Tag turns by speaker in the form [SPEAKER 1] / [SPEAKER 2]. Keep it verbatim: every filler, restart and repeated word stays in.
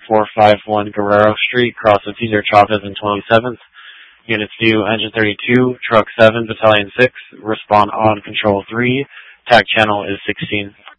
[SPEAKER 1] four five one Guerrero Street, cross of Cesar Chavez and twenty-seventh. Units view Engine thirty-two, Truck seven, Battalion six, respond on Control three, TAC channel is sixteen.